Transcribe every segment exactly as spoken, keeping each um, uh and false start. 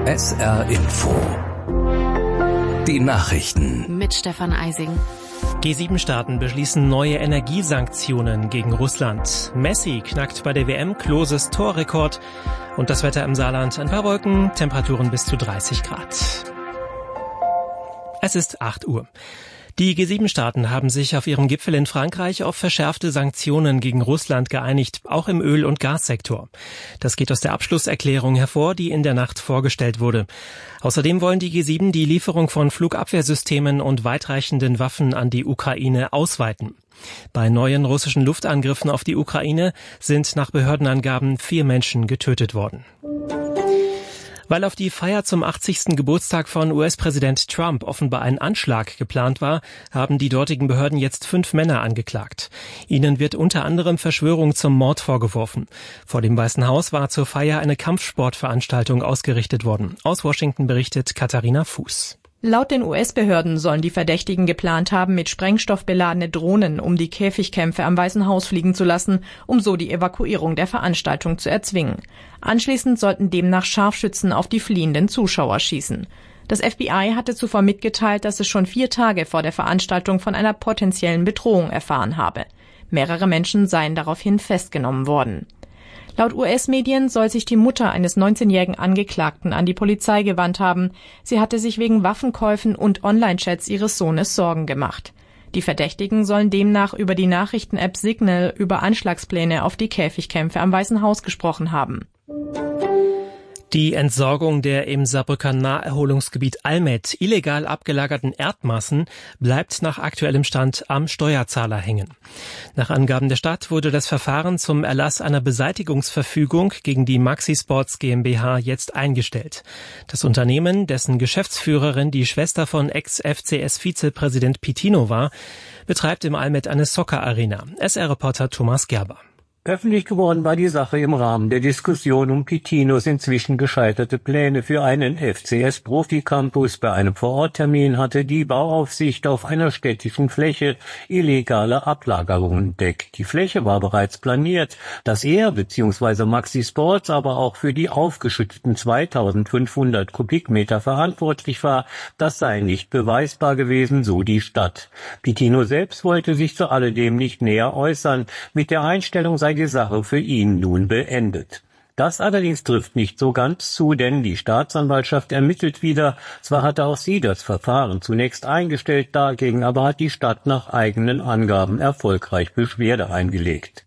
S R Info. Die Nachrichten. Mit Stefan Eising. G sieben Staaten beschließen neue Energiesanktionen gegen Russland. Messi knackt bei der W M Kloses Torrekord. Und das Wetter im Saarland: ein paar Wolken, Temperaturen bis zu dreißig Grad. Es ist acht Uhr. Die G sieben Staaten haben sich auf ihrem Gipfel in Frankreich auf verschärfte Sanktionen gegen Russland geeinigt, auch im Öl- und Gassektor. Das geht aus der Abschlusserklärung hervor, die in der Nacht vorgestellt wurde. Außerdem wollen die G sieben die Lieferung von Flugabwehrsystemen und weitreichenden Waffen an die Ukraine ausweiten. Bei neuen russischen Luftangriffen auf die Ukraine sind nach Behördenangaben vier Menschen getötet worden. Weil auf die Feier zum achtzigsten Geburtstag von U S-Präsident Trump offenbar ein Anschlag geplant war, haben die dortigen Behörden jetzt fünf Männer angeklagt. Ihnen wird unter anderem Verschwörung zum Mord vorgeworfen. Vor dem Weißen Haus war zur Feier eine Kampfsportveranstaltung ausgerichtet worden. Aus Washington berichtet Katharina Fuß. Laut den U S-Behörden sollen die Verdächtigen geplant haben, mit Sprengstoff beladene Drohnen um die Käfigkämpfe am Weißen Haus fliegen zu lassen, um so die Evakuierung der Veranstaltung zu erzwingen. Anschließend sollten demnach Scharfschützen auf die fliehenden Zuschauer schießen. Das F B I hatte zuvor mitgeteilt, dass es schon vier Tage vor der Veranstaltung von einer potenziellen Bedrohung erfahren habe. Mehrere Menschen seien daraufhin festgenommen worden. Laut U S-Medien soll sich die Mutter eines neunzehnjährigen Angeklagten an die Polizei gewandt haben. Sie hatte sich wegen Waffenkäufen und Online-Chats ihres Sohnes Sorgen gemacht. Die Verdächtigen sollen demnach über die Nachrichten-App Signal über Anschlagspläne auf die Käfigkämpfe am Weißen Haus gesprochen haben. Die Entsorgung der im Saarbrücker Naherholungsgebiet Almet illegal abgelagerten Erdmassen bleibt nach aktuellem Stand am Steuerzahler hängen. Nach Angaben der Stadt wurde das Verfahren zum Erlass einer Beseitigungsverfügung gegen die Maxi Sports GmbH jetzt eingestellt. Das Unternehmen, dessen Geschäftsführerin die Schwester von Ex-F C S-Vizepräsident Pitino war, betreibt im Almet eine Soccer-Arena. S R-Reporter Thomas Gerber. Öffentlich geworden war die Sache im Rahmen der Diskussion um Pitinos inzwischen gescheiterte Pläne für einen F C S-Profi-Campus. Bei einem Vororttermin hatte die Bauaufsicht auf einer städtischen Fläche illegale Ablagerungen entdeckt. Die Fläche war bereits planiert. Dass er bzw. Maxi Sports aber auch für die aufgeschütteten zweitausendfünfhundert Kubikmeter verantwortlich war, das sei nicht beweisbar gewesen, so die Stadt. Pitino selbst wollte sich zu alledem nicht näher äußern. Mit der Einstellung sei die Sache für ihn nun beendet. Das allerdings trifft nicht so ganz zu, denn die Staatsanwaltschaft ermittelt wieder. Zwar hatte auch sie das Verfahren zunächst eingestellt, dagegen aber hat die Stadt nach eigenen Angaben erfolgreich Beschwerde eingelegt.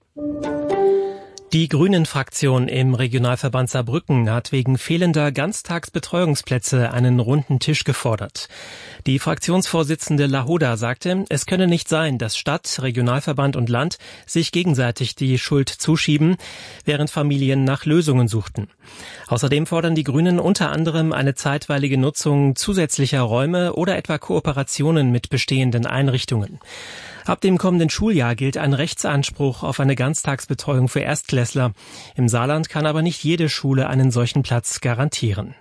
Die Grünen-Fraktion im Regionalverband Saarbrücken hat wegen fehlender Ganztagsbetreuungsplätze einen runden Tisch gefordert. Die Fraktionsvorsitzende Lahoda sagte, es könne nicht sein, dass Stadt, Regionalverband und Land sich gegenseitig die Schuld zuschieben, während Familien nach Lösungen suchten. Außerdem fordern die Grünen unter anderem eine zeitweilige Nutzung zusätzlicher Räume oder etwa Kooperationen mit bestehenden Einrichtungen. Ab dem kommenden Schuljahr gilt ein Rechtsanspruch auf eine Ganztagsbetreuung für Erstklässler. Im Saarland kann aber nicht jede Schule einen solchen Platz garantieren.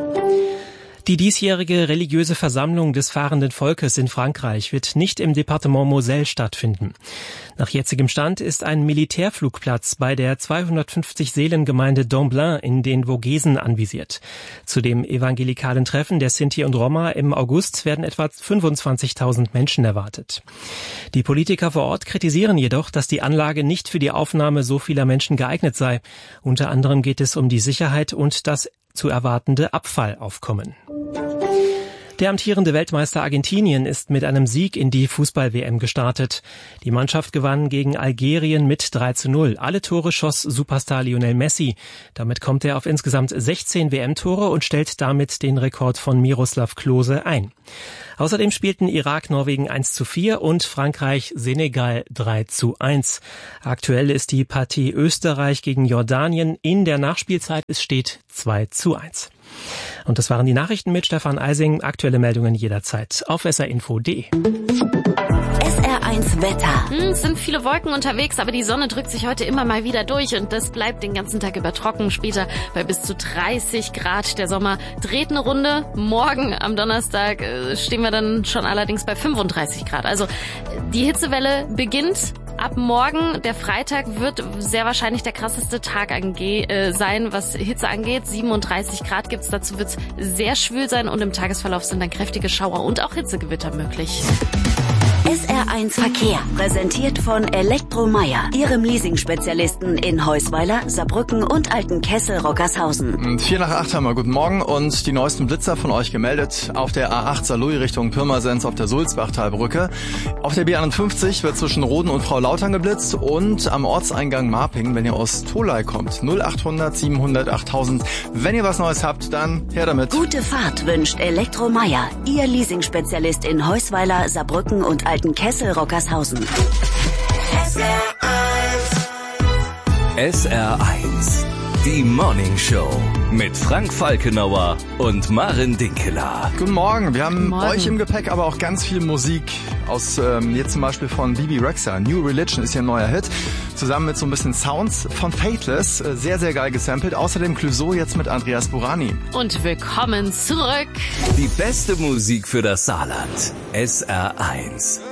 Die diesjährige religiöse Versammlung des fahrenden Volkes in Frankreich wird nicht im Departement Moselle stattfinden. Nach jetzigem Stand ist ein Militärflugplatz bei der zweihundertfünfzig Seelengemeinde Domblin in den Vogesen anvisiert. Zu dem evangelikalen Treffen der Sinti und Roma im August werden etwa fünfundzwanzigtausend Menschen erwartet. Die Politiker vor Ort kritisieren jedoch, dass die Anlage nicht für die Aufnahme so vieler Menschen geeignet sei. Unter anderem geht es um die Sicherheit und das zu erwartende Abfallaufkommen. Der amtierende Weltmeister Argentinien ist mit einem Sieg in die Fußball-W M gestartet. Die Mannschaft gewann gegen Algerien mit drei zu null. Alle Tore schoss Superstar Lionel Messi. Damit kommt er auf insgesamt sechzehn W M-Tore und stellt damit den Rekord von Miroslav Klose ein. Außerdem spielten Irak-Norwegen eins zu vier und Frankreich-Senegal drei zu eins. Aktuell ist die Partie Österreich gegen Jordanien in der Nachspielzeit. Es steht zwei zu eins. Und das waren die Nachrichten mit Stefan Eising. Aktuelle Meldungen jederzeit auf s r info punkt d e. S R eins Wetter. Hm, es sind viele Wolken unterwegs, aber die Sonne drückt sich heute immer mal wieder durch und das bleibt den ganzen Tag über trocken. Später bei bis zu dreißig Grad. Der Sommer dreht eine Runde. Morgen am Donnerstag äh, stehen wir dann schon allerdings bei fünfunddreißig Grad. Also die Hitzewelle beginnt Ab morgen, der Freitag, wird sehr wahrscheinlich der krasseste Tag ange- äh, sein, was Hitze angeht. siebenunddreißig Grad gibt's, dazu wird's sehr schwül sein und im Tagesverlauf sind dann kräftige Schauer und auch Hitzegewitter möglich. S R eins Verkehr, präsentiert von Elektromeier, Ihrem Leasing-Spezialisten in Heusweiler, Saarbrücken und Altenkessel-Rockershausen. Vier nach acht haben wir, guten Morgen und die neuesten Blitzer von euch gemeldet. Auf der A acht Saarlouis Richtung Pirmasens auf der Sulzbachtalbrücke. Auf der B einundfünfzig wird zwischen Roden und Frau Lautern geblitzt und am Ortseingang Marping, wenn ihr aus Tolai kommt. null achthundert siebenhundert achttausend. Wenn ihr was Neues habt, dann her damit. Gute Fahrt wünscht Elektromeier, Ihr Leasing-Spezialist in Heusweiler, Saarbrücken und Altenkessel-Rockershausen. S R eins. Die Morning Show mit Frank Falkenauer und Maren Dinkeler. Guten Morgen, wir haben Morgen. euch im Gepäck aber auch ganz viel Musik aus, ähm, jetzt zum Beispiel von Bibi Rexha. New Religion ist hier ein neuer Hit. Zusammen mit so ein bisschen Sounds von Faithless. Äh, sehr, sehr geil gesampelt. Außerdem Clouseau jetzt mit Andreas Burani. Und willkommen zurück. Die beste Musik für das Saarland. S R eins.